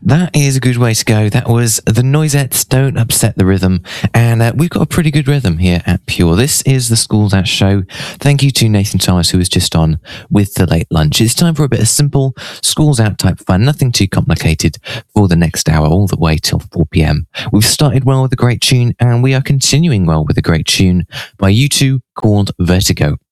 That is a good way to go. That was the Noisettes, Don't Upset the Rhythm. And we've got a pretty good rhythm here at Pure. This is the Schools Out show. Thank you to Nathan Thomas, who was just on with the late lunch. It's time for a bit of simple Schools Out type fun, nothing too complicated for the next hour, all the way till 4 p.m. We've started well with a great tune, and we are continuing well with a great tune by U2 called Vertigo.